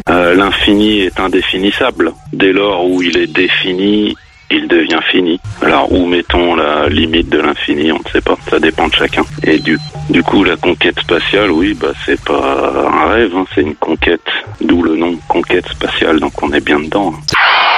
L'infini est indéfinissable. Dès lors où il est défini, il devient fini. Alors où mettons la limite de l'infini, on ne sait pas, ça dépend de chacun. Et du coup la conquête spatiale, oui, c'est pas un rêve, c'est une conquête, d'où le nom conquête spatiale, donc on est bien dedans.